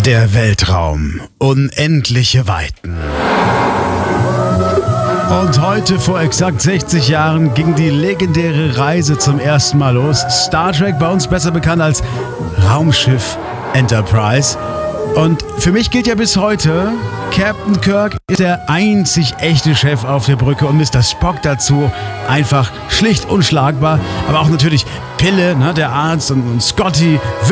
Der Weltraum. Unendliche Weiten. Und heute, vor exakt 60 Jahren, ging die legendäre Reise zum ersten Mal los. Star Trek, bei uns besser bekannt als Raumschiff Enterprise. Und für mich gilt ja bis heute, Captain Kirk ist der einzig echte Chef auf der Brücke und Mr. Spock dazu einfach schlicht unschlagbar. Aber auch natürlich Pille, der Arzt und Scotty.